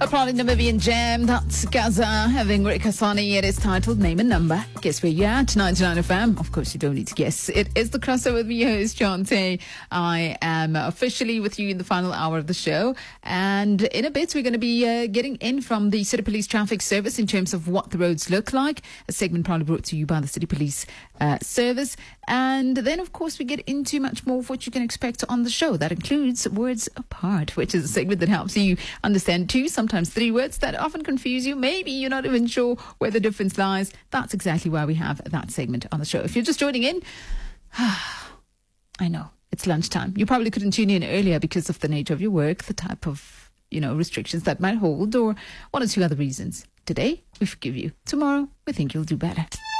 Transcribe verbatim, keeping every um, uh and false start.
The Prolly Namibian Jam, that's Gaza having Rick Hassani. It is titled Name and Number. Guess where you're at, ninety-nine F M. Of course, you don't need to guess. It is the crossover with me, host John Tay. I am officially with you in the final hour of the show. And in a bit, we're going to be uh, getting in from the City Police Traffic Service in terms of what the roads look like. A segment probably brought to you by the City Police uh, Service. And then, of course, we get into much more of what you can expect on the show. That includes Words Apart, which is a segment that helps you understand two, sometimes three words that often confuse you. Maybe you're not even sure where the difference lies. That's exactly why we have that segment on the show. If you're just joining in, I know, it's lunchtime. You probably couldn't tune in earlier because of the nature of your work, the type of, you know, restrictions that might hold, or one or two other reasons. Today, we forgive you. Tomorrow, we think you'll do better.